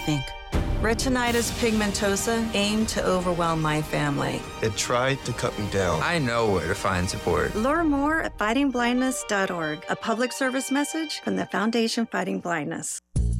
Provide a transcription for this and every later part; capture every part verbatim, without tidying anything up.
think. Retinitis pigmentosa aimed to overwhelm my family. It tried to cut me down. I know where to find support. Learn more at fighting blindness dot org, a public service message from the Foundation Fighting Blindness.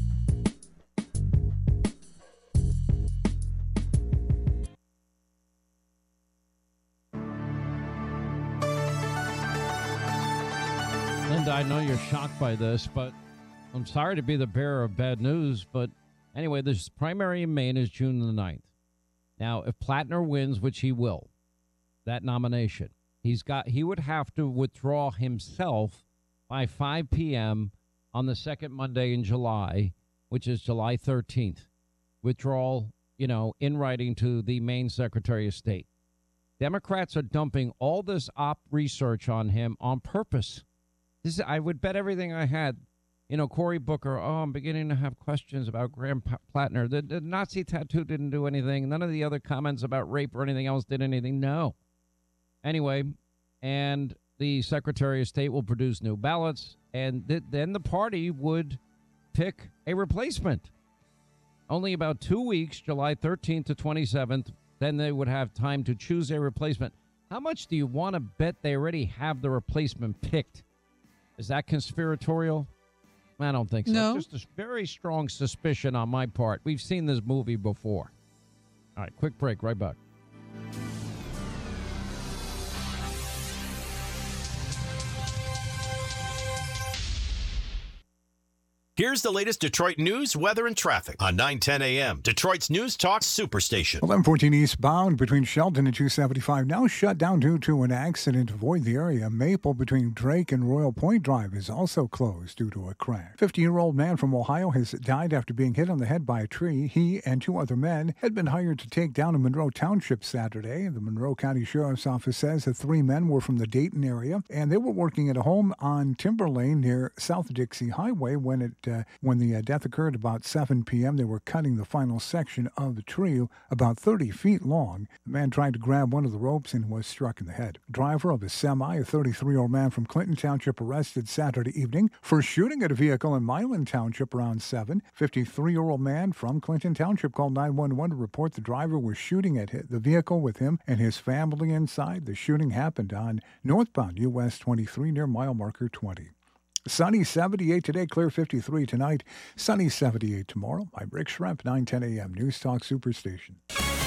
Linda, I know you're shocked by this, but I'm sorry to be the bearer of bad news, but anyway, this primary in Maine is June the ninth. Now, if Plattner wins, which he will, that nomination, he's got he would have to withdraw himself by five p.m. on the second Monday in July, which is July thirteenth. Withdrawal, you know, in writing to the Maine Secretary of State. Democrats are dumping all this op research on him on purpose. This, I would bet everything I had. You know, Cory Booker, oh, I'm beginning to have questions about Graham Plattner. The, the Nazi tattoo didn't do anything. None of the other comments about rape or anything else did anything. No. Anyway, and the Secretary of State will produce new ballots, and th- then the party would pick a replacement. Only about two weeks, July thirteenth to twenty-seventh, then they would have time to choose a replacement. How much do you want to bet they already have the replacement picked? Is that conspiratorial? I don't think so. No. It's just a very strong suspicion on my part. We've seen this movie before. All right, quick break. Right back. Here's the latest Detroit news, weather, and traffic on nine ten a.m. Detroit's News Talk Superstation. eleven fourteen eastbound between Shelton and two seventy-five now shut down due to an accident. Avoid the area. Maple between Drake and Royal Point Drive is also closed due to a crash. fifty-year-old man from Ohio has died after being hit on the head by a tree. He and two other men had been hired to take down a Monroe Township Saturday. The Monroe County Sheriff's Office says the three men were from the Dayton area, and they were working at a home on Timber Lane near South Dixie Highway when it Uh, when the uh, death occurred about seven p.m. They were cutting the final section of the tree, about thirty feet long. The man tried to grab one of the ropes and was struck in the head. Driver of a semi, a thirty-three-year-old man from Clinton Township, arrested Saturday evening for shooting at a vehicle in Milan Township around seven. fifty-three-year-old man from Clinton Township called nine one one to report the driver was shooting at the vehicle with him and his family inside. The shooting happened on northbound U S twenty-three near mile marker twenty. Sunny seventy-eight today, clear fifty-three tonight, sunny seventy-eight tomorrow. I'm Rick Schremp, nine ten a.m. News Talk Superstation.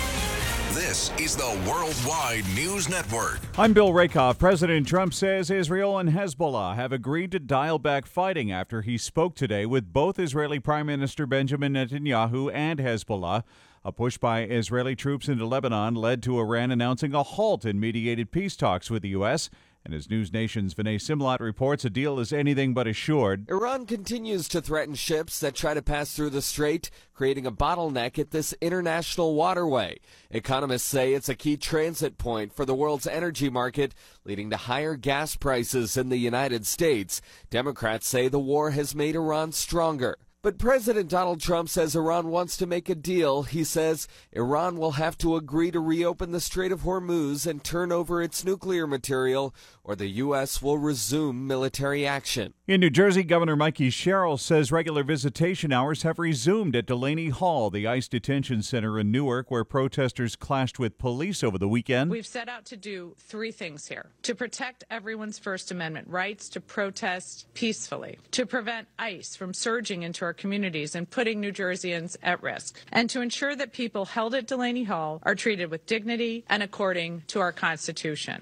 This is the Worldwide News Network. I'm Bill Rakoff. President Trump says Israel and Hezbollah have agreed to dial back fighting after he spoke today with both Israeli Prime Minister Benjamin Netanyahu and Hezbollah. A push by Israeli troops into Lebanon led to Iran announcing a halt in mediated peace talks with the U S, and as News Nation's Vinay Simlat reports, a deal is anything but assured. Iran continues to threaten ships that try to pass through the strait, creating a bottleneck at this international waterway. Economists say it's a key transit point for the world's energy market, leading to higher gas prices in the United States. Democrats say the war has made Iran stronger. But President Donald Trump says Iran wants to make a deal. He says Iran will have to agree to reopen the Strait of Hormuz and turn over its nuclear material, or the U S will resume military action. In New Jersey, Governor Mikey Sherrill says regular visitation hours have resumed at Delaney Hall, the ICE detention center in Newark, where protesters clashed with police over the weekend. We've set out to do three things here: to protect everyone's First Amendment rights to protest peacefully, to prevent ICE from surging into our communities and putting New Jerseyans at risk, and to ensure that people held at Delaney Hall are treated with dignity and according to our Constitution.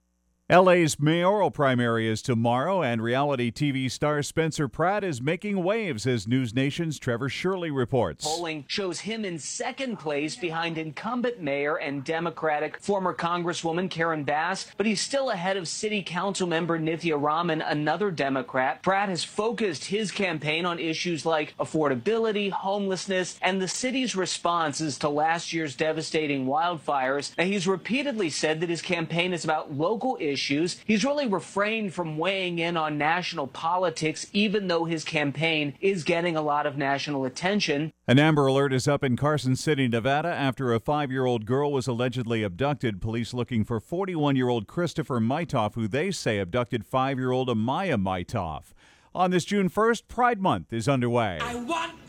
L A's mayoral primary is tomorrow, and reality T V star Spencer Pratt is making waves, as News Nation's Trevor Shirley reports. Polling shows him in second place behind incumbent mayor and Democratic former Congresswoman Karen Bass, but he's still ahead of City Council member Nithya Raman, another Democrat. Pratt has focused his campaign on issues like affordability, homelessness, and the city's responses to last year's devastating wildfires. Now, he's repeatedly said that his campaign is about local issues. Issues. He's really refrained from weighing in on national politics, even though his campaign is getting a lot of national attention. An Amber Alert is up in Carson City, Nevada, after a five-year-old girl was allegedly abducted. Police looking for forty-one-year-old Christopher Maitoff, who they say abducted five-year-old Amaya Maitoff. On this June first, Pride Month is underway. I want